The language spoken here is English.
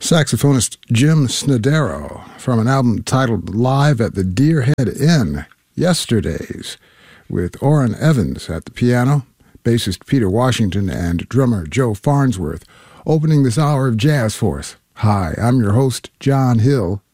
Saxophonist Jim Snodero from an album titled Live at the Deerhead Inn, Yesterdays, with Orrin Evans at the piano, bassist Peter Washington, and drummer Joe Farnsworth, opening this hour of jazz for us. Hi, I'm your host, John Hill,